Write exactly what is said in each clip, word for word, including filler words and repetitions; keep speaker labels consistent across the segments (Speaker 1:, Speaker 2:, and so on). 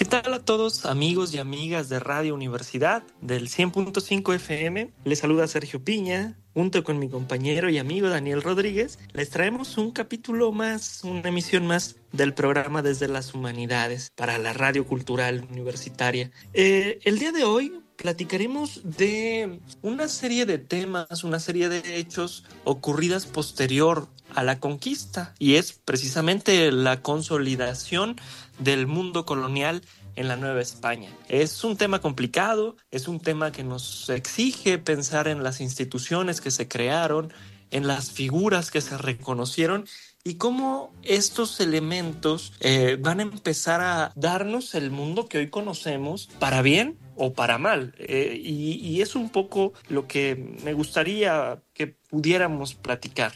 Speaker 1: ¿Qué tal a todos, amigos y amigas de Radio Universidad del cien punto cinco F M? Les saluda Sergio Piña. Junto con mi compañero y amigo Daniel Rodríguez, les traemos un capítulo más, una emisión más del programa Desde las Humanidades para la Radio Cultural Universitaria. Eh, el día de hoy platicaremos de una serie de temas, una serie de hechos ocurridas posterior a la conquista, y es precisamente la consolidación del mundo colonial en la Nueva España. Es un tema complicado, es un tema que nos exige pensar en las instituciones que se crearon, en las figuras que se reconocieron y cómo estos elementos eh, van a empezar a darnos el mundo que hoy conocemos, para bien o para mal. Eh, y, y es un poco lo que me gustaría que pudiéramos platicar.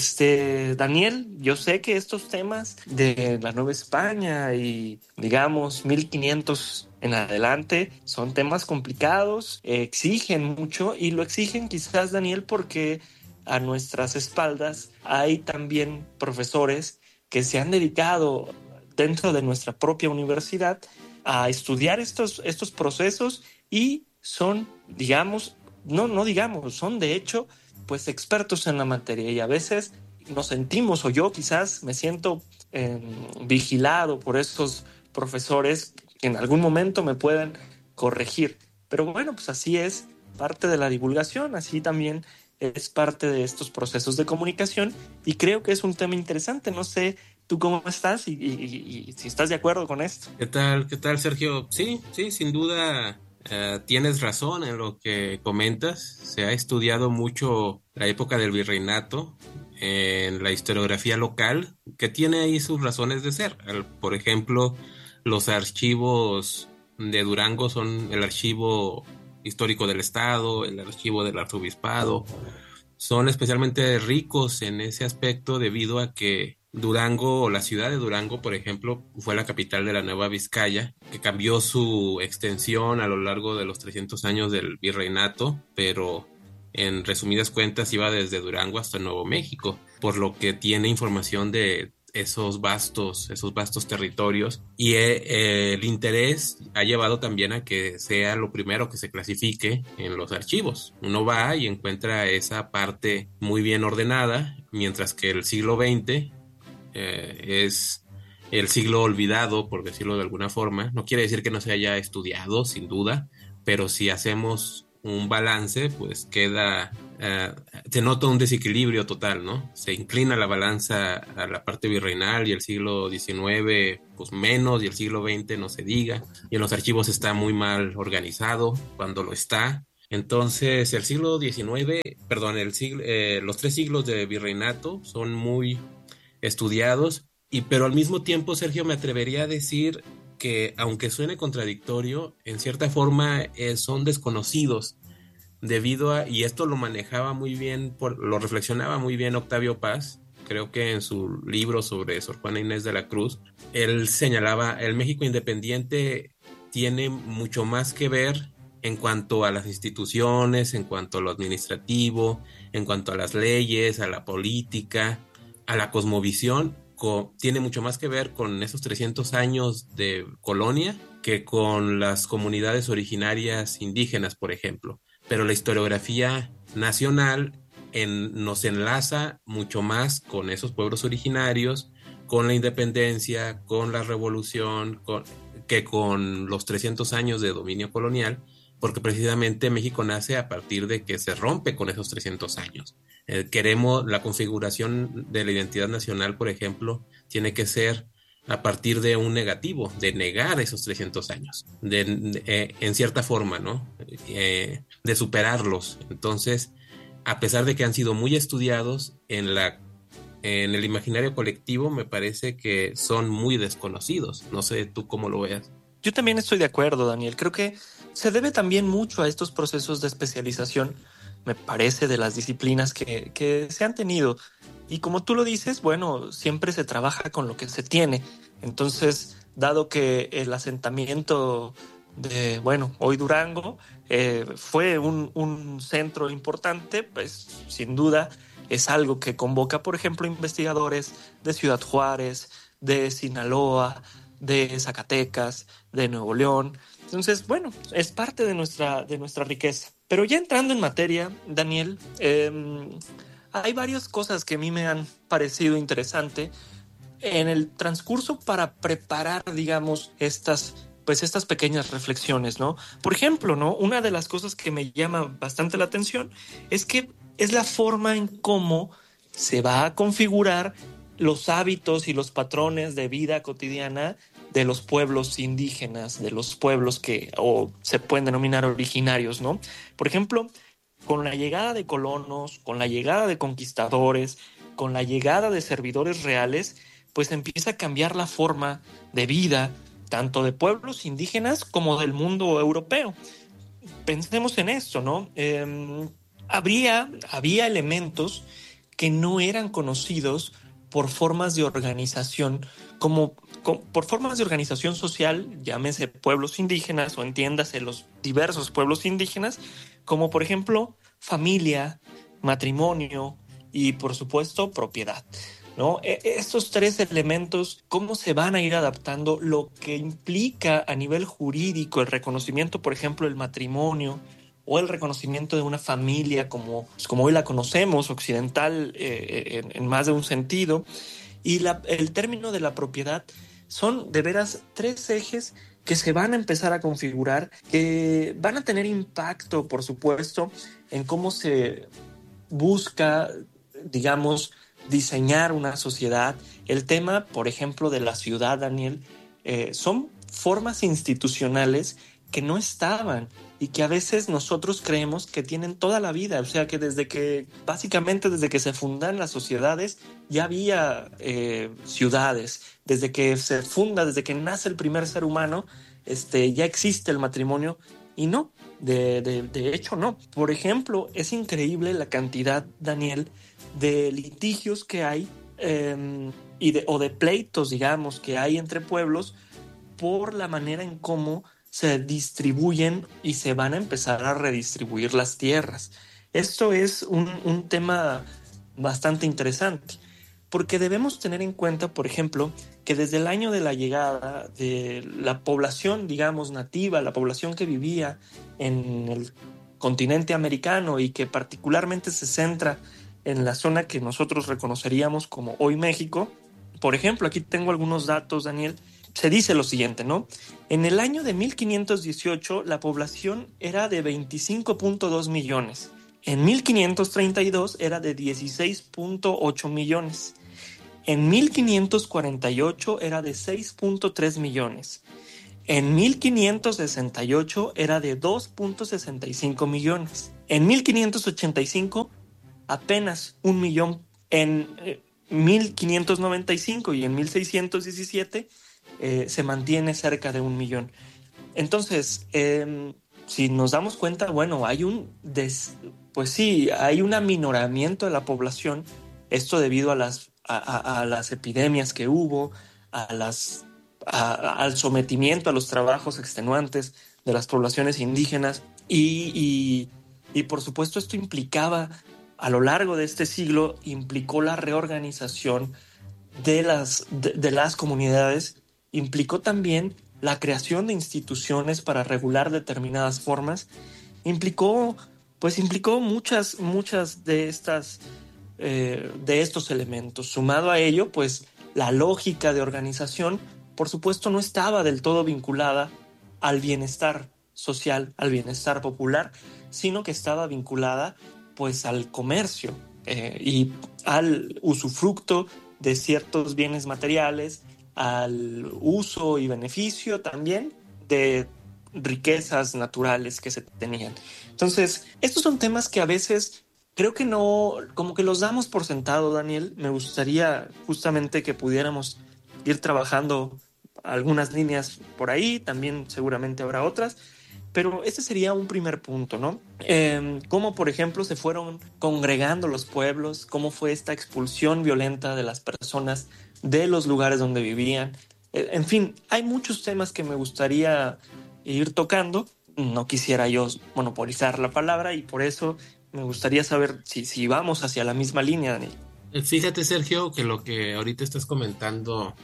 Speaker 1: Este, Daniel, yo sé que estos temas de la Nueva España y, digamos, mil quinientos en adelante son temas complicados, eh, exigen mucho, y lo exigen quizás, Daniel, porque a nuestras espaldas hay también profesores que se han dedicado dentro de nuestra propia universidad a estudiar estos, estos procesos, y son, digamos, no, no digamos, son de hecho, pues expertos en la materia, y a veces nos sentimos, o yo quizás me siento eh, vigilado por esos profesores que en algún momento me pueden corregir. Pero bueno, pues así es parte de la divulgación, así también es parte de estos procesos de comunicación, y creo que es un tema interesante. No sé tú cómo estás y, y, y, y si estás de acuerdo con esto.
Speaker 2: ¿Qué tal, qué tal, Sergio? Sí, sí, sin duda eh, tienes razón en lo que comentas. Se ha estudiado mucho la época del virreinato en la historiografía local, que tiene ahí sus razones de ser. El- por ejemplo, los archivos de Durango son el archivo histórico del Estado, el archivo del arzobispado. Son especialmente ricos en ese aspecto debido a que Durango, o la ciudad de Durango, por ejemplo, fue la capital de la Nueva Vizcaya, que cambió su extensión a lo largo de los trescientos años del virreinato, pero en resumidas cuentas iba desde Durango hasta Nuevo México, por lo que tiene información de esos vastos, esos vastos territorios, y eh, eh, el interés ha llevado también a que sea lo primero que se clasifique en los archivos. Uno va y encuentra esa parte muy bien ordenada, mientras que el siglo veinte eh, es el siglo olvidado, por decirlo de alguna forma. No quiere decir que no se haya estudiado, sin duda, pero si hacemos un balance, pues queda, eh, se nota un desequilibrio total, ¿no? Se inclina la balanza a la parte virreinal, y el siglo diecinueve, pues menos, y el siglo veinte no se diga, y en los archivos está muy mal organizado cuando lo está. Entonces, el siglo diecinueve, perdón, el siglo, eh, los tres siglos de virreinato son muy estudiados, y pero al mismo tiempo, Sergio, me atrevería a decir que, aunque suene contradictorio, en cierta forma eh, son desconocidos debido a, y esto lo manejaba muy bien, por, lo reflexionaba muy bien Octavio Paz, creo que en su libro sobre Sor Juana Inés de la Cruz, él señalaba, el México independiente tiene mucho más que ver en cuanto a las instituciones, en cuanto a lo administrativo, en cuanto a las leyes, a la política, a la cosmovisión, co- tiene mucho más que ver con esos trescientos años de colonia que con las comunidades originarias indígenas, por ejemplo. Pero la historiografía nacional en- nos enlaza mucho más con esos pueblos originarios, con la independencia, con la revolución, con- que con los trescientos años de dominio colonial, porque precisamente México nace a partir de que se rompe con esos trescientos años. Eh, queremos la configuración de la identidad nacional, por ejemplo, tiene que ser a partir de un negativo, de negar esos trescientos años, de, de, eh, en cierta forma, ¿no? Eh, de superarlos. Entonces, a pesar de que han sido muy estudiados en la en el imaginario colectivo, me parece que son muy desconocidos. No sé tú cómo lo veas.
Speaker 1: Yo también estoy de acuerdo, Daniel. Creo que se debe también mucho a estos procesos de especialización, me parece, de las disciplinas que, que se han tenido. Y como tú lo dices, bueno, siempre se trabaja con lo que se tiene. Entonces, dado que el asentamiento de, bueno, hoy Durango eh, fue un, un centro importante, pues sin duda es algo que convoca, por ejemplo, investigadores de Ciudad Juárez, de Sinaloa, de Zacatecas, de Nuevo León. Entonces, bueno, es parte de nuestra, de nuestra riqueza. Pero ya entrando en materia, Daniel, eh, hay varias cosas que a mí me han parecido interesante en el transcurso para preparar, digamos, estas, pues estas pequeñas reflexiones, ¿no? Por ejemplo, ¿no? Una de las cosas que me llama bastante la atención es que es la forma en cómo se va a configurar los hábitos y los patrones de vida cotidiana de los pueblos indígenas, de los pueblos que o se pueden denominar originarios, ¿no? Por ejemplo, con la llegada de colonos, con la llegada de conquistadores, con la llegada de servidores reales, pues empieza a cambiar la forma de vida tanto de pueblos indígenas como del mundo europeo. Pensemos en esto, ¿no? Eh, habría, había elementos que no eran conocidos por formas de organización, como, como por formas de organización social, llámese pueblos indígenas o entiéndase los diversos pueblos indígenas, como por ejemplo familia, matrimonio y por supuesto propiedad, ¿no? Estos tres elementos, ¿cómo se van a ir adaptando? Lo que implica a nivel jurídico el reconocimiento, por ejemplo, del matrimonio o el reconocimiento de una familia como, como hoy la conocemos, occidental, eh, en, en más de un sentido, y la, el término de la propiedad, son de veras tres ejes que se van a empezar a configurar, que van a tener impacto, por supuesto, en cómo se busca, digamos, diseñar una sociedad. El tema, por ejemplo, de la ciudad, Daniel, eh, son formas institucionales que no estaban y que a veces nosotros creemos que tienen toda la vida. O sea, que desde que, básicamente desde que se fundan las sociedades, ya había eh, ciudades. Desde que se funda, desde que nace el primer ser humano, este, ya existe el matrimonio. Y no, de, de, de hecho no. Por ejemplo, es increíble la cantidad, Daniel, de litigios que hay eh, y de, o de pleitos, digamos, que hay entre pueblos por la manera en cómo se distribuyen y se van a empezar a redistribuir las tierras. Esto es un, un tema bastante interesante, porque debemos tener en cuenta, por ejemplo, que desde el año de la llegada de la población, digamos, nativa, la población que vivía en el continente americano y que particularmente se centra en la zona que nosotros reconoceríamos como hoy México. Por ejemplo, aquí tengo algunos datos, Daniel. Se dice lo siguiente, ¿no? En el año de mil quinientos dieciocho, la población era de veinticinco punto dos millones. En mil quinientos treinta y dos era de dieciséis punto ocho millones. En mil quinientos cuarenta y ocho era de seis punto tres millones. En mil quinientos sesenta y ocho era de dos punto sesenta y cinco millones. En mil quinientos ochenta y cinco apenas un millón. En eh, mil quinientos noventa y cinco y en mil seiscientos diecisiete eh, se mantiene cerca de un millón. Entonces, eh, si nos damos cuenta, bueno, hay un des, pues sí, hay un aminoramiento de la población, esto debido a las, a, a, a las epidemias que hubo, a las, a, al sometimiento a los trabajos extenuantes de las poblaciones indígenas y, y, y por supuesto esto implicaba, a lo largo de este siglo, implicó la reorganización de las, de, de las comunidades, implicó también la creación de instituciones para regular determinadas formas, implicó, pues implicó muchas, muchas de estas, eh, de estos elementos. Sumado a ello, pues la lógica de organización, por supuesto, no estaba del todo vinculada al bienestar social, al bienestar popular, sino que estaba vinculada, pues, al comercio eh, y al usufructo de ciertos bienes materiales, al uso y beneficio también de riquezas naturales que se tenían. Entonces, estos son temas que a veces creo que no, como que los damos por sentado, Daniel. Me gustaría justamente que pudiéramos ir trabajando algunas líneas por ahí, también seguramente habrá otras, pero ese sería un primer punto, ¿no? Eh, cómo, por ejemplo, se fueron congregando los pueblos, cómo fue esta expulsión violenta de las personas de los lugares donde vivían. Eh, en fin, hay muchos temas que me gustaría ir tocando. No quisiera yo monopolizar la palabra y por eso me gustaría saber si, si vamos hacia la misma línea, Daniel.
Speaker 2: Fíjate, Sergio, que lo que ahorita estás comentando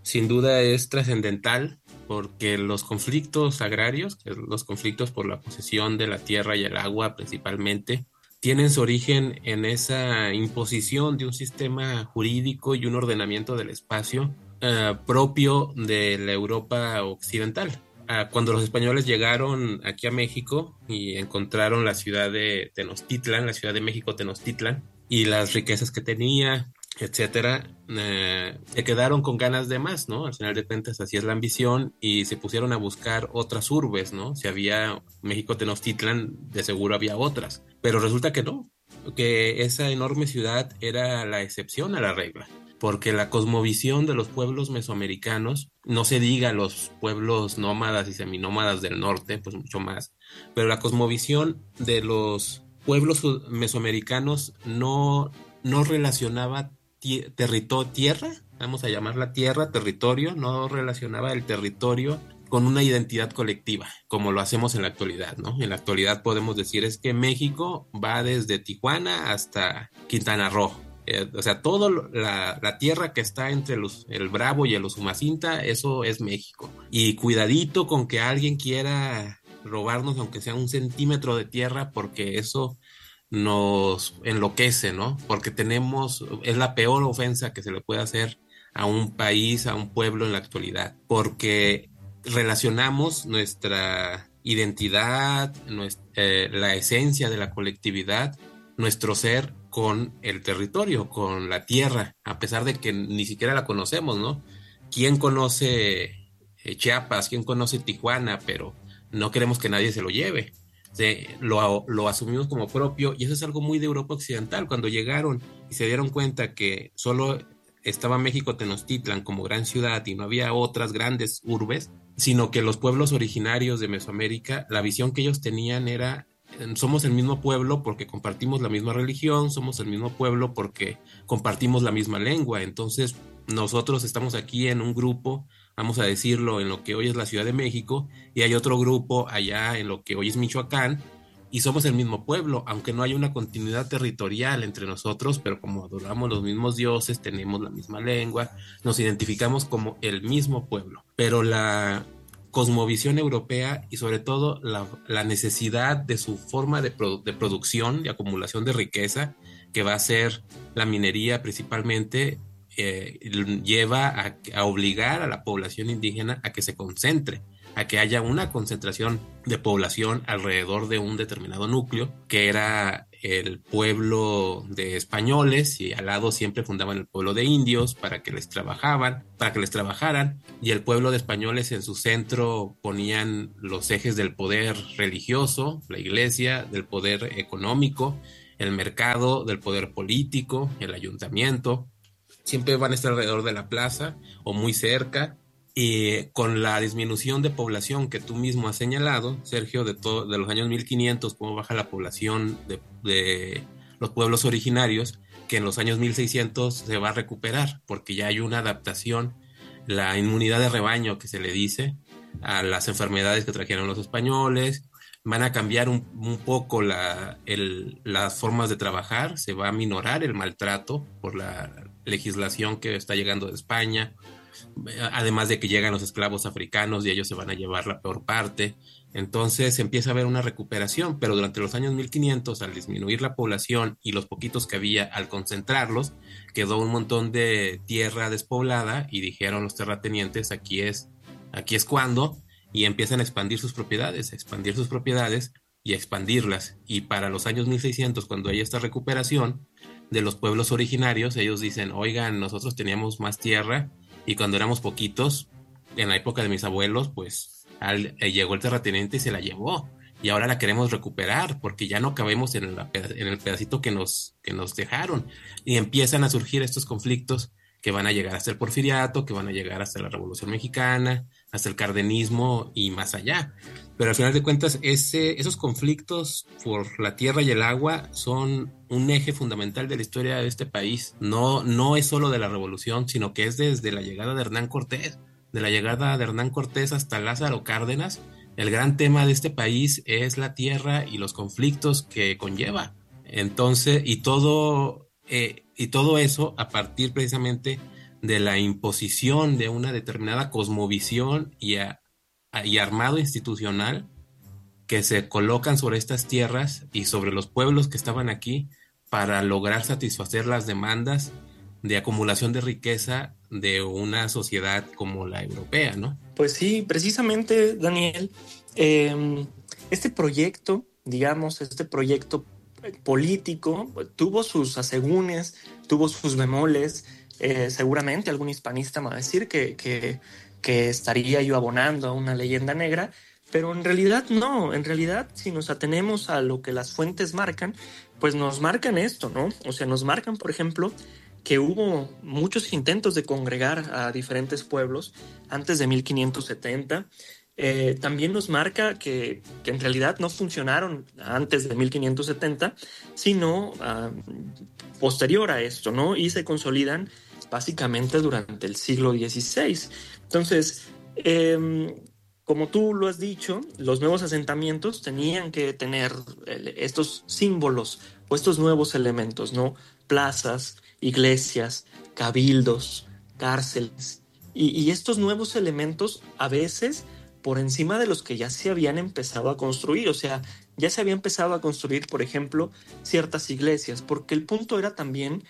Speaker 2: Sin duda es trascendental porque los conflictos agrarios, que los conflictos por la posesión de la tierra y el agua principalmente, tienen su origen en esa imposición de un sistema jurídico y un ordenamiento del espacio uh, propio de la Europa occidental. Uh, cuando los españoles llegaron aquí a México y encontraron la ciudad de Tenochtitlan, la Ciudad de México Tenochtitlan, y las riquezas que tenía, etcétera, eh, se quedaron con ganas de más, ¿no? Al final de cuentas, así es la ambición y se pusieron a buscar otras urbes, ¿no? Si había México Tenochtitlan, de seguro había otras, pero resulta que no, que esa enorme ciudad era la excepción a la regla, porque la cosmovisión de los pueblos mesoamericanos, no se diga los pueblos nómadas y seminómadas del norte, pues mucho más, pero la cosmovisión de los pueblos mesoamericanos no, no relacionaba territorio, tierra, vamos a llamarla tierra, territorio, no relacionaba el territorio con una identidad colectiva, como lo hacemos en la actualidad, ¿no? En la actualidad podemos decir es que México va desde Tijuana hasta Quintana Roo. Eh, o sea, toda la, la tierra que está entre los, el Bravo y el Usumacinta, eso es México. Y cuidadito con que alguien quiera robarnos aunque sea un centímetro de tierra, porque eso nos enloquece, ¿no? Porque tenemos, es la peor ofensa que se le puede hacer a un país, a un pueblo en la actualidad, porque relacionamos nuestra identidad, nuestra, eh, la esencia de la colectividad, nuestro ser con el territorio, con la tierra, a pesar de que ni siquiera la conocemos, ¿no? ¿Quién conoce eh, Chiapas? ¿Quién conoce Tijuana? Pero no queremos que nadie se lo lleve. Sí, lo, lo asumimos como propio y eso es algo muy de Europa Occidental. Cuando llegaron y se dieron cuenta que solo estaba México Tenochtitlan como gran ciudad y no había otras grandes urbes, sino que los pueblos originarios de Mesoamérica, la visión que ellos tenían era: somos el mismo pueblo porque compartimos la misma religión, somos el mismo pueblo porque compartimos la misma lengua. Entonces nosotros estamos aquí en un grupo, vamos a decirlo, en lo que hoy es la Ciudad de México, y hay otro grupo allá en lo que hoy es Michoacán, y somos el mismo pueblo, aunque no haya una continuidad territorial entre nosotros, pero como adoramos los mismos dioses, tenemos la misma lengua, nos identificamos como el mismo pueblo. Pero la cosmovisión europea y sobre todo la, la necesidad de su forma de, produ- de producción, de acumulación de riqueza, que va a ser la minería principalmente, eh, lleva a, a obligar a la población indígena a que se concentre, a que haya una concentración de población alrededor de un determinado núcleo, que era el pueblo de españoles, y al lado siempre fundaban el pueblo de indios para que les trabajaban, para que les trabajaran, y el pueblo de españoles en su centro ponían los ejes del poder religioso, la iglesia, del poder económico, el mercado, del poder político, el ayuntamiento. Siempre van a estar alrededor de la plaza o muy cerca. Y con la disminución de población que tú mismo has señalado, Sergio, de, todo, de los años mil quinientos, cómo baja la población de, de los pueblos originarios, que en los años mil seiscientos se va a recuperar, porque ya hay una adaptación, la inmunidad de rebaño que se le dice, a las enfermedades que trajeron los españoles. Van a cambiar un, un poco la, el, las formas de trabajar, se va a minorar el maltrato por la legislación que está llegando de España, además de que llegan los esclavos africanos y ellos se van a llevar la peor parte. Entonces empieza a haber una recuperación, pero durante los años mil quinientos, al disminuir la población y los poquitos que había, al concentrarlos, quedó un montón de tierra despoblada y dijeron los terratenientes: aquí es, aquí es cuando, y empiezan a expandir sus propiedades, a expandir sus propiedades y a expandirlas. Y para los años mil seiscientos, cuando hay esta recuperación de los pueblos originarios, ellos dicen: oigan, nosotros teníamos más tierra, y cuando éramos poquitos, en la época de mis abuelos, pues al, eh, llegó el terrateniente y se la llevó. Y ahora la queremos recuperar porque ya no cabemos en, la, en el pedacito que nos, que nos dejaron. Y empiezan a surgir estos conflictos que van a llegar hasta el porfiriato, que van a llegar hasta la Revolución Mexicana, hasta el cardenismo y más allá. Pero al final de cuentas, ese, esos conflictos por la tierra y el agua son un eje fundamental de la historia de este país. No, no es solo de la Revolución, sino que es desde la llegada de Hernán Cortés, de la llegada de Hernán Cortés hasta Lázaro Cárdenas. El gran tema de este país es la tierra y los conflictos que conlleva. Entonces, y todo, eh, y todo eso a partir precisamente de la imposición de una determinada cosmovisión y, a- a- y armado institucional que se colocan sobre estas tierras y sobre los pueblos que estaban aquí para lograr satisfacer las demandas de acumulación de riqueza de una sociedad como la europea, ¿no?
Speaker 1: Pues sí, precisamente, Daniel, eh, este proyecto, digamos, este proyecto político, pues, tuvo sus asegúnes, tuvo sus bemoles. Eh, seguramente algún hispanista me va a decir que, que, que estaría yo abonando a una leyenda negra, pero en realidad no. En realidad, si nos atenemos a lo que las fuentes marcan, pues nos marcan esto, ¿no? O sea, nos marcan, por ejemplo, que hubo muchos intentos de congregar a diferentes pueblos antes de mil quinientos setenta. Eh, también nos marca que, que en realidad no funcionaron antes de mil quinientos setenta, sino uh, posterior a esto, ¿no? Y se consolidan básicamente durante el siglo dieciséis. Entonces, eh, como tú lo has dicho, los nuevos asentamientos tenían que tener estos símbolos o estos nuevos elementos, ¿no? Plazas, iglesias, cabildos, cárceles. Y, y estos nuevos elementos a veces por encima de los que ya se habían empezado a construir. O sea, ya se había empezado a construir, por ejemplo, ciertas iglesias, porque el punto era también,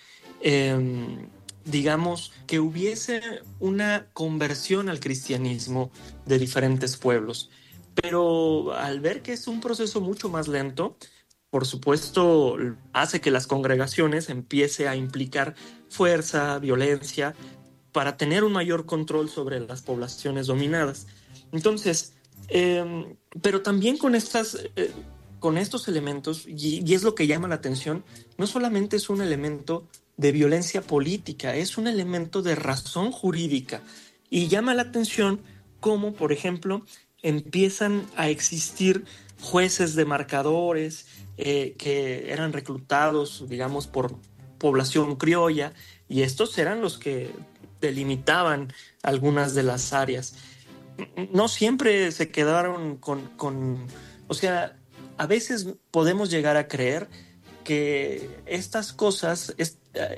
Speaker 1: eh, digamos, que hubiese una conversión al cristianismo de diferentes pueblos. Pero al ver que es un proceso mucho más lento, por supuesto, hace que las congregaciones empiece a implicar fuerza, violencia, para tener un mayor control sobre las poblaciones dominadas. Entonces, eh, pero también con estas, eh, con estos elementos, y, y es lo que llama la atención, no solamente es un elemento de violencia política, es un elemento de razón jurídica. Y llama la atención cómo, por ejemplo, empiezan a existir jueces demarcadores eh, que eran reclutados, digamos, por población criolla, y estos eran los que delimitaban algunas de las áreas. No siempre se quedaron con, con, o sea, a veces podemos llegar a creer que estas cosas, est,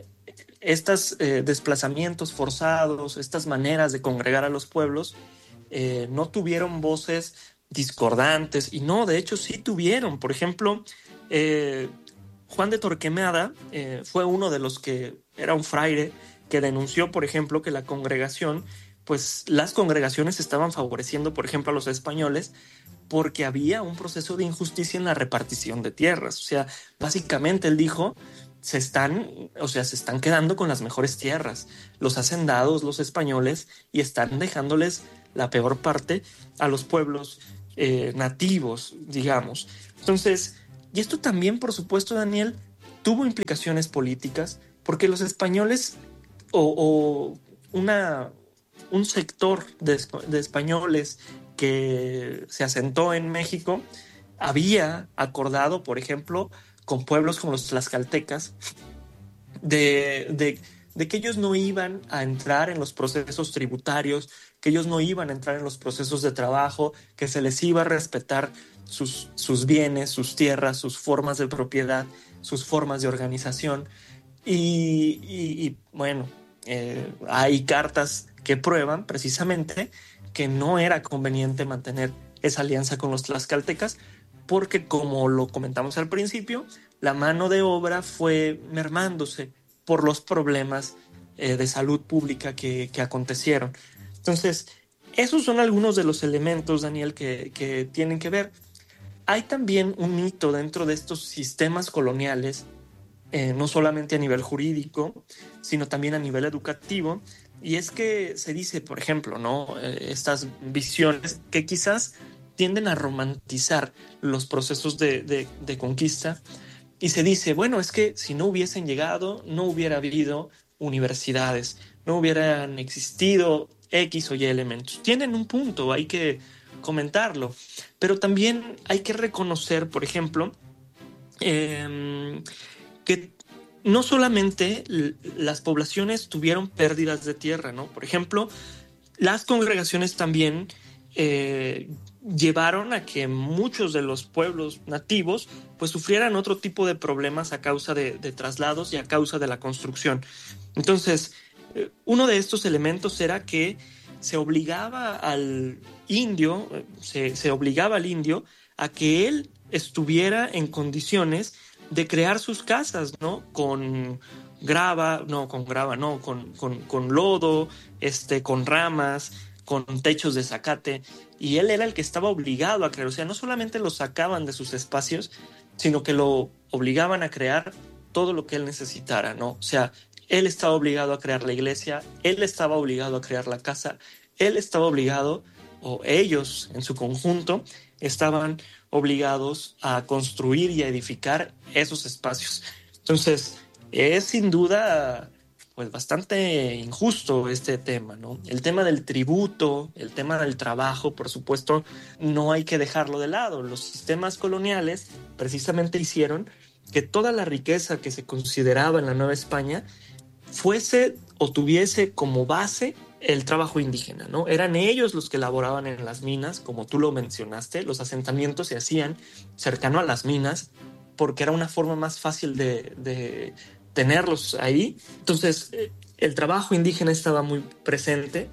Speaker 1: estos eh, desplazamientos forzados, estas maneras de congregar a los pueblos, eh, no tuvieron voces discordantes, y no, de hecho sí tuvieron. Por ejemplo, eh, Juan de Torquemada eh, fue uno de los que era un fraile que denunció, por ejemplo, que la congregación, pues las congregaciones estaban favoreciendo, por ejemplo, a los españoles porque había un proceso de injusticia en la repartición de tierras. O sea, básicamente él dijo, se están, o sea, se están quedando con las mejores tierras, los hacendados, los españoles, y están dejándoles la peor parte a los pueblos eh, nativos, digamos. Entonces, y esto también, por supuesto, Daniel, tuvo implicaciones políticas, porque los españoles o, o una, un sector de, de españoles que se asentó en México había acordado, por ejemplo, con pueblos como los tlaxcaltecas, de, de, de que ellos no iban a entrar en los procesos tributarios, que ellos no iban a entrar en los procesos de trabajo, que se les iba a respetar sus, sus bienes, sus tierras, sus formas de propiedad, sus formas de organización. Y, y, y bueno, eh, hay cartas que prueban precisamente que no era conveniente mantener esa alianza con los tlaxcaltecas, porque como lo comentamos al principio, la mano de obra fue mermándose por los problemas eh, de salud pública que, que acontecieron. Entonces, esos son algunos de los elementos, Daniel, que, que tienen que ver. Hay también un mito dentro de estos sistemas coloniales, eh, no solamente a nivel jurídico, sino también a nivel educativo, y es que se dice, por ejemplo, ¿no? Eh, estas visiones que quizás tienden a romantizar los procesos de, de, de conquista, y se dice, bueno, es que si no hubiesen llegado, no hubiera habido universidades, no hubieran existido X o Y elementos. Tienen un punto, hay que comentarlo, pero también hay que reconocer, por ejemplo, eh, que no solamente las poblaciones tuvieron pérdidas de tierra, ¿no? Por ejemplo, las congregaciones también eh, llevaron a que muchos de los pueblos nativos pues sufrieran otro tipo de problemas a causa de, de traslados y a causa de la construcción. Entonces, Eh, uno de estos elementos era que se obligaba al indio, se, se obligaba al indio a que él estuviera en condiciones de crear sus casas, ¿no? Con grava, no, con grava, no, con, con, con lodo, este, con ramas, con techos de zacate, y él era el que estaba obligado a crear. O sea, no solamente lo sacaban de sus espacios, sino que lo obligaban a crear todo lo que él necesitara, ¿no? O sea, él estaba obligado a crear la iglesia, él estaba obligado a crear la casa, él estaba obligado, o ellos en su conjunto, estaban obligados a construir y a edificar esos espacios. Entonces, es sin duda pues bastante injusto este tema, ¿no? El tema del tributo, el tema del trabajo, por supuesto, no hay que dejarlo de lado. Los sistemas coloniales precisamente hicieron que toda la riqueza que se consideraba en la Nueva España fuese o tuviese como base el trabajo indígena, ¿no? Eran ellos los que laboraban en las minas, como tú lo mencionaste. Los asentamientos se hacían cercano a las minas porque era una forma más fácil de, de tenerlos ahí. Entonces, el trabajo indígena estaba muy presente.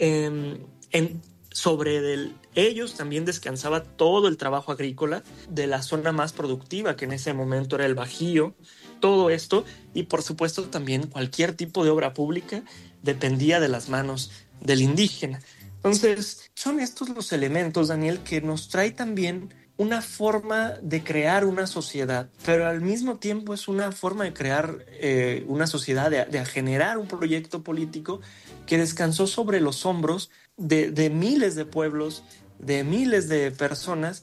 Speaker 1: Eh, en, sobre del, ellos también descansaba todo el trabajo agrícola de la zona más productiva, que en ese momento era el Bajío. Todo esto, y por supuesto también cualquier tipo de obra pública dependía de las manos del indígena. Entonces, son estos los elementos, Daniel, que nos trae también una forma de crear una sociedad, pero al mismo tiempo es una forma de crear eh, una sociedad, de, de generar un proyecto político que descansó sobre los hombros de, de miles de pueblos, de miles de personas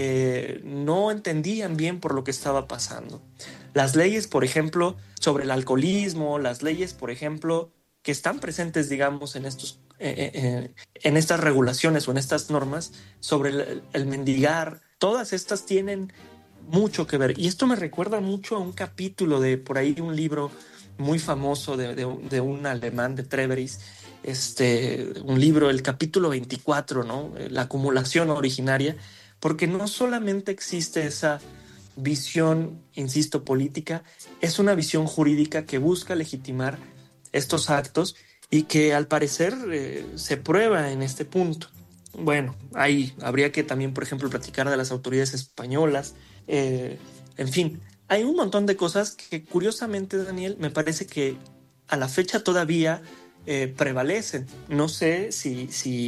Speaker 1: que no entendían bien por lo que estaba pasando. Las leyes, por ejemplo, sobre el alcoholismo, las leyes, por ejemplo, que están presentes, digamos, en estos, eh, eh, en estas regulaciones o en estas normas sobre el, el mendigar, todas estas tienen mucho que ver. Y esto me recuerda mucho a un capítulo de, por ahí, un libro muy famoso de, de, de un alemán, de Treveris, este, un libro, el capítulo veinticuatro, ¿no? La acumulación originaria, porque no solamente existe esa visión, insisto, política, es una visión jurídica que busca legitimar estos actos y que al parecer eh, se prueba en este punto. Bueno, ahí habría que también, por ejemplo, platicar de las autoridades españolas. Eh, en fin, hay un montón de cosas que curiosamente, Daniel, me parece que a la fecha todavía eh, prevalecen. No sé si,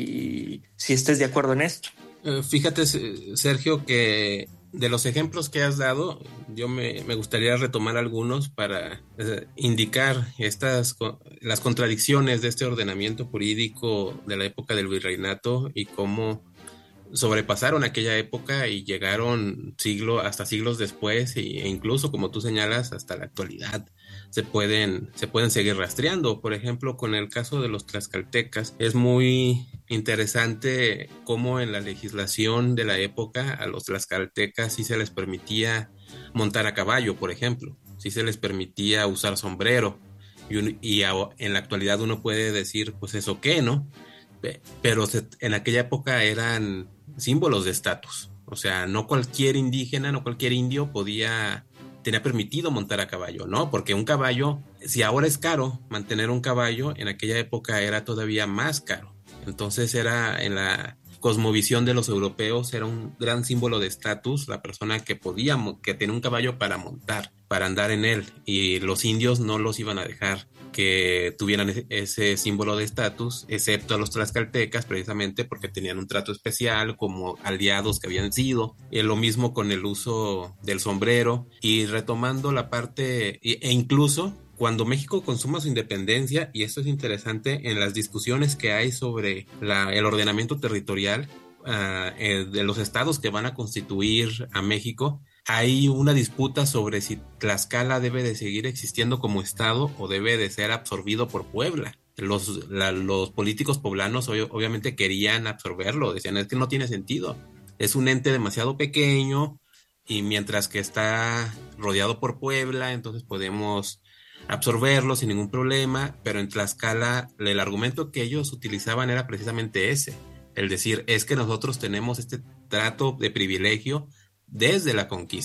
Speaker 1: si, si estés de acuerdo en esto.
Speaker 2: Eh, fíjate, Sergio, que de los ejemplos que has dado, yo me, me gustaría retomar algunos para eh, indicar estas las contradicciones de este ordenamiento jurídico de la época del virreinato y cómo sobrepasaron aquella época y llegaron siglo, hasta siglos después e incluso, como tú señalas, hasta la actualidad. Se pueden, se pueden seguir rastreando. Por ejemplo, con el caso de los tlaxcaltecas, es muy interesante cómo en la legislación de la época a los tlaxcaltecas sí se les permitía montar a caballo, por ejemplo, sí se les permitía usar sombrero, y, un, y a, en la actualidad uno puede decir, pues eso qué, ¿no? Pero se, en aquella época eran símbolos de estatus. O sea, no cualquier indígena, no cualquier indio podía, tenía permitido montar a caballo, ¿no? Porque un caballo, si ahora es caro mantener un caballo, en aquella época era todavía más caro. Entonces era, en la cosmovisión de los europeos, era un gran símbolo de estatus la persona que podía, que tenía un caballo para montar, para andar en él, y los indios no los iban a dejar que tuvieran ese símbolo de estatus, excepto a los tlaxcaltecas, precisamente porque tenían un trato especial como aliados que habían sido. Y lo mismo con el uso del sombrero. Y retomando la parte, e incluso cuando México consuma su independencia, y esto es interesante en las discusiones que hay sobre la, el ordenamiento territorial uh, eh, de los estados que van a constituir a México, hay una disputa sobre si Tlaxcala debe de seguir existiendo como estado o debe de ser absorbido por Puebla. Los, la, los políticos poblanos ob- obviamente querían absorberlo, decían es que no tiene sentido, es un ente demasiado pequeño y mientras que está rodeado por Puebla, entonces podemos absorberlo sin ningún problema, pero en Tlaxcala el argumento que ellos utilizaban era precisamente ese, el decir es que nosotros tenemos este trato de privilegio desde la conquista,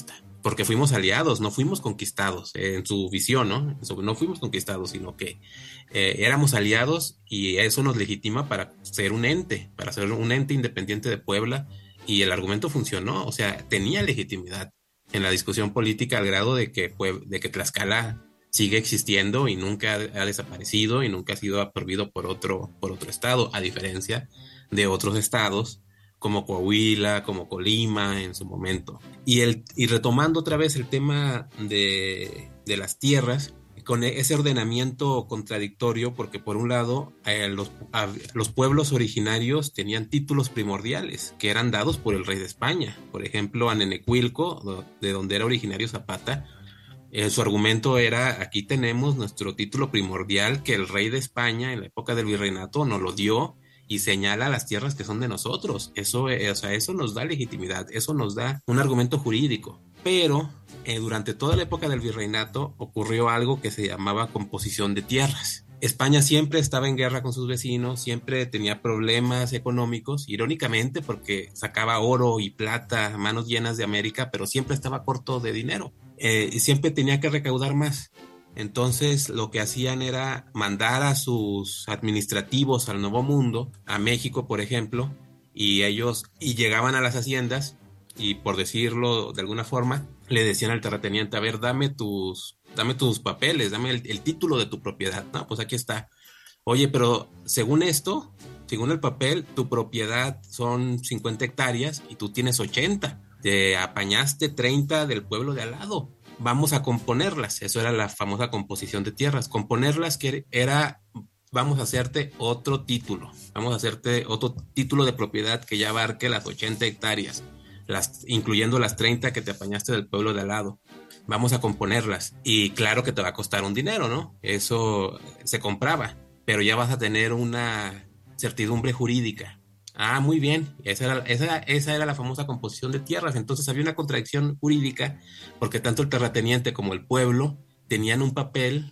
Speaker 2: porque fuimos aliados, no fuimos conquistados, eh, en su visión, ¿no? Eso, no fuimos conquistados, sino que eh, éramos aliados y eso nos legitima para ser un ente, para ser un ente independiente de Puebla, y el argumento funcionó, o sea, tenía legitimidad en la discusión política al grado de que, de que Tlaxcala sigue existiendo y nunca ha desaparecido y nunca ha sido absorbido por otro, por otro estado, a diferencia de otros estados como Coahuila, como Colima en su momento. Y, el, y retomando otra vez el tema de, de las tierras, con ese ordenamiento contradictorio, porque por un lado eh, los, a, los pueblos originarios tenían títulos primordiales que eran dados por el rey de España. Por ejemplo, a Nenecuilco, de donde era originario Zapata, eh, su argumento era: aquí tenemos nuestro título primordial que el rey de España en la época del virreinato nos lo dio y señala las tierras que son de nosotros. Eso, eh, o sea, eso nos da legitimidad, eso nos da un argumento jurídico. Pero eh, durante toda la época del virreinato ocurrió algo que se llamaba composición de tierras. España siempre estaba en guerra con sus vecinos, siempre tenía problemas económicos, irónicamente porque sacaba oro y plata, manos llenas de América, pero siempre estaba corto de dinero, eh, y siempre tenía que recaudar más. Entonces lo que hacían era mandar a sus administrativos al Nuevo Mundo, a México por ejemplo, y ellos y llegaban a las haciendas y, por decirlo de alguna forma, le decían al terrateniente: a ver, dame tus, dame tus papeles, dame el, el título de tu propiedad. No, pues aquí está. Oye, pero según esto, según el papel, tu propiedad son cincuenta hectáreas y tú tienes ochenta. Te apañaste treinta del pueblo de al lado. Vamos a componerlas. Eso era la famosa composición de tierras. Componerlas que era: vamos a hacerte otro título. Vamos a hacerte otro título de propiedad que ya abarque las ochenta hectáreas. Las, incluyendo las treinta que te apañaste del pueblo de al lado. Vamos a componerlas. Y claro que te va a costar un dinero, ¿no? Eso se compraba, pero ya vas a tener una certidumbre jurídica. Ah, muy bien. Esa era, esa, esa era la famosa composición de tierras. Entonces había una contradicción jurídica porque tanto el terrateniente como el pueblo tenían un papel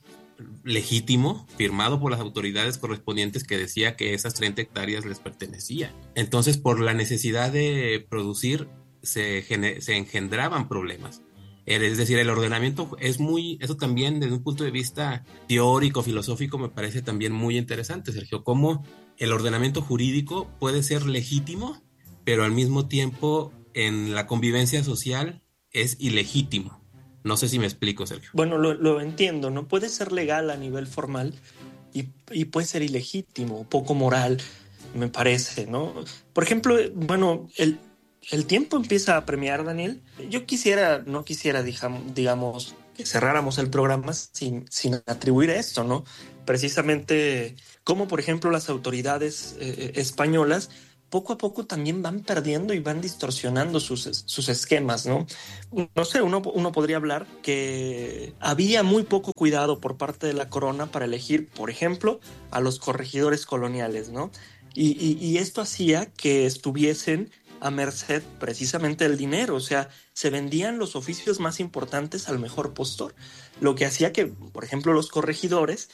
Speaker 2: legítimo firmado por las autoridades correspondientes que decía que esas treinta hectáreas les pertenecían. Entonces, por la necesidad de producir, se, gener- se engendraban problemas. Es decir, el ordenamiento es muy, eso también desde un punto de vista teórico, filosófico, me parece también muy interesante, Sergio, cómo el ordenamiento jurídico puede ser legítimo, pero al mismo tiempo en la convivencia social es ilegítimo. No sé si me explico, Sergio.
Speaker 1: Bueno, lo, lo entiendo, ¿no? Puede ser legal a nivel formal y, y puede ser ilegítimo, poco moral, me parece, ¿no? Por ejemplo, bueno, el, el tiempo empieza a premiar, Daniel. Yo quisiera, no quisiera, digamos, que cerráramos el programa sin, sin atribuir esto, ¿no? Precisamente como, por ejemplo, las autoridades eh, españolas poco a poco también van perdiendo y van distorsionando sus, sus esquemas, ¿no? No sé, uno, uno podría hablar que había muy poco cuidado por parte de la corona para elegir, por ejemplo, a los corregidores coloniales, ¿no? Y, y, y esto hacía que estuviesen a merced precisamente del dinero, o sea, se vendían los oficios más importantes al mejor postor, lo que hacía que, por ejemplo, los corregidores,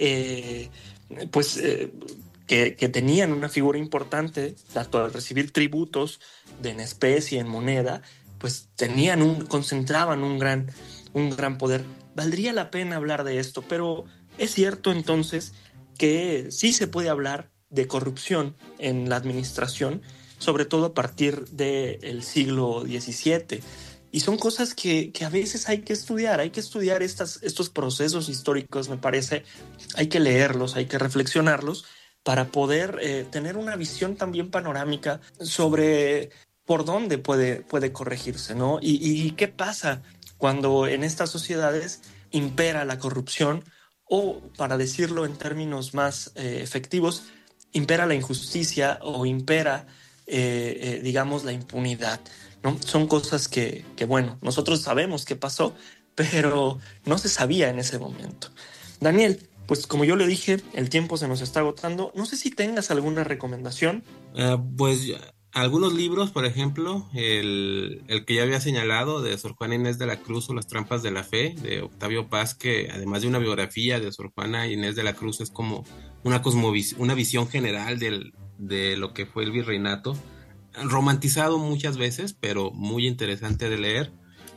Speaker 1: eh, pues... Eh, Que, que tenían una figura importante, tanto al recibir tributos de en especie, en moneda, pues tenían un, concentraban un gran, un gran poder. Valdría la pena hablar de esto, pero es cierto entonces que sí se puede hablar de corrupción en la administración, sobre todo a partir del siglo diecisiete. Y son cosas que, que a veces hay que estudiar, hay que estudiar estas, estos procesos históricos, me parece, hay que leerlos, hay que reflexionarlos, para poder eh, tener una visión también panorámica sobre por dónde puede, puede corregirse, ¿no? Y, y qué pasa cuando en estas sociedades impera la corrupción o, para decirlo en términos más eh, efectivos, impera la injusticia o impera, eh, eh, digamos, la impunidad, ¿no? Son cosas que, que, bueno, nosotros sabemos qué pasó, pero no se sabía en ese momento. Daniel, pues como yo le dije, el tiempo se nos está agotando. No sé si tengas alguna recomendación.
Speaker 2: Uh, pues algunos libros, por ejemplo, el, el que ya había señalado de Sor Juana Inés de la Cruz o Las trampas de la fe, de Octavio Paz, que además de una biografía de Sor Juana Inés de la Cruz, es como una, cosmovis- una visión general del, de lo que fue el virreinato, romantizado muchas veces, pero muy interesante de leer.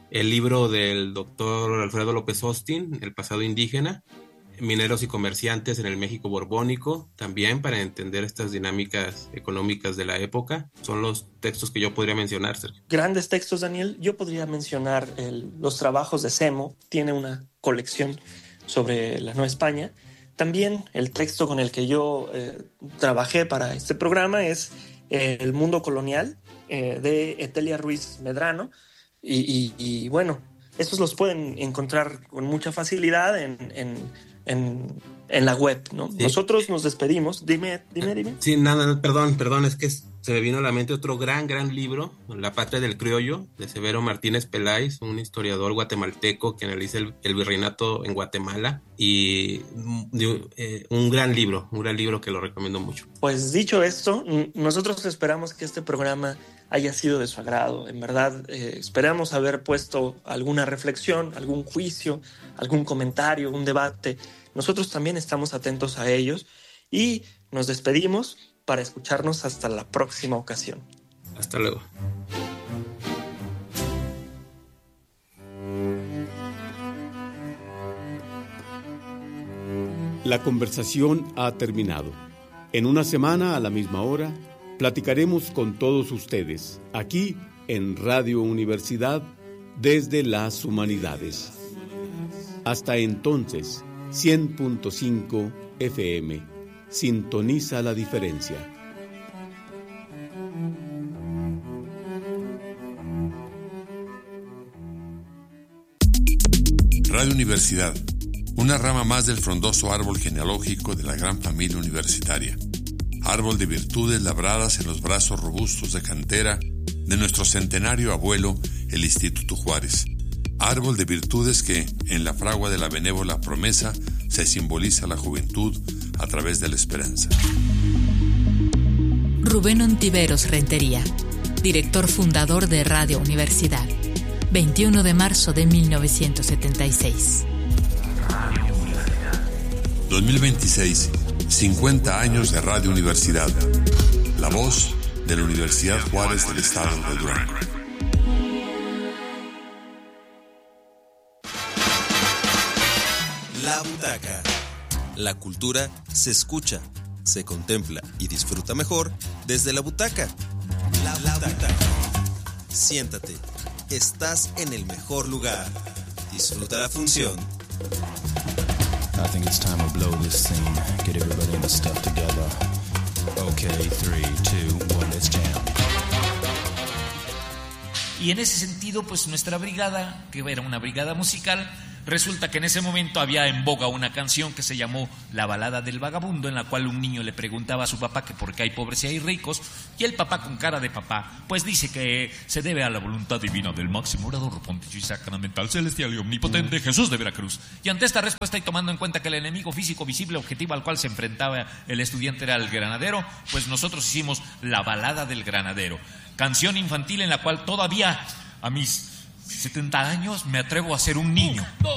Speaker 2: el libro del doctor Alfredo López Austin, El pasado indígena, Mineros y comerciantes en el México borbónico, también para entender estas dinámicas económicas de la época. Son los textos que yo podría mencionar, Sergio.
Speaker 1: Grandes textos, Daniel. Yo podría mencionar el, los trabajos de Semo, tiene una colección sobre la Nueva España. También el texto con el que yo eh, trabajé para este programa es eh, El mundo colonial, eh, de Etelia Ruiz Medrano. Y, y, y bueno, estos los pueden encontrar con mucha facilidad en... en En, en la web, ¿no? Sí. Nosotros nos despedimos. Dime, dime, dime.
Speaker 2: Sí, nada, perdón, perdón, es que se me vino a la mente otro gran, gran libro, La patria del criollo, de Severo Martínez Peláez, un historiador guatemalteco que analiza el, el virreinato en Guatemala, y eh, un gran libro, un gran libro que lo recomiendo mucho.
Speaker 1: Pues dicho esto, nosotros esperamos que este programa haya sido de su agrado. En verdad, eh, esperamos haber puesto alguna reflexión, algún juicio, algún comentario, un debate. Nosotros también estamos atentos a ellos y nos despedimos para escucharnos hasta la próxima ocasión.
Speaker 2: Hasta luego.
Speaker 3: La conversación ha terminado. En una semana a la misma hora platicaremos con todos ustedes, aquí en Radio Universidad, desde las humanidades. Hasta entonces, cien punto cinco F M. Sintoniza la diferencia.
Speaker 4: Radio Universidad, una rama más del frondoso árbol genealógico de la gran familia universitaria. Árbol de virtudes labradas en los brazos robustos de cantera de nuestro centenario abuelo, el Instituto Juárez. Árbol de virtudes que, en la fragua de la benévola promesa, se simboliza la juventud a través de la esperanza.
Speaker 5: Rubén Ontiveros Rentería, director fundador de Radio Universidad, veintiuno de marzo de mil novecientos setenta y seis.
Speaker 4: dos mil veintiséis, cincuenta años de Radio Universidad, la voz de la Universidad Juárez del Estado de Durango.
Speaker 6: La Butaca. La cultura se escucha, se contempla y disfruta mejor desde la butaca. La, la Butaca. Siéntate, estás en el mejor lugar. Disfruta la función.
Speaker 7: I think it's time to blow this scene. Get everybody in the stuff together. Okay, three, two, one, let's jam.
Speaker 8: Y en ese sentido, pues nuestra brigada, que era una brigada musical, resulta que en ese momento había en boga una canción que se llamó La balada del vagabundo, en la cual un niño le preguntaba a su papá que por qué hay pobres y hay ricos, y el papá, con cara de papá, pues dice que se debe a la voluntad divina del máximo orador pontificio y sacramental celestial y omnipotente Jesús de Veracruz. Y ante esta respuesta, y tomando en cuenta que el enemigo físico visible objetivo al cual se enfrentaba el estudiante era el granadero, pues nosotros hicimos La balada del granadero, canción infantil en la cual todavía a mis setenta años me atrevo a ser un niño.